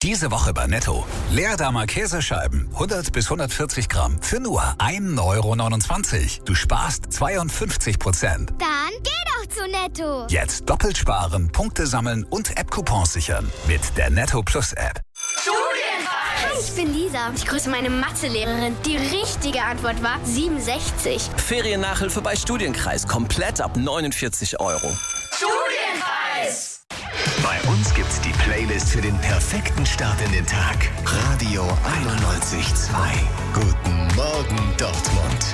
Diese Woche bei Netto. Leerdammer Käsescheiben, 100 bis 140 Gramm, für nur 1,29 €. Du sparst 52%. Dann geh doch zu Netto. Jetzt doppelt sparen, Punkte sammeln und App-Coupons sichern. Mit der Netto Plus App. Hi, ich bin Lisa. Ich grüße meine Mathelehrerin. Die richtige Antwort war 67. Feriennachhilfe bei Studienkreis. Komplett ab 49 €. Studienkreis! Bei uns gibt's die Playlist für den perfekten Start in den Tag. Radio 91.2. Guten Morgen, Dortmund.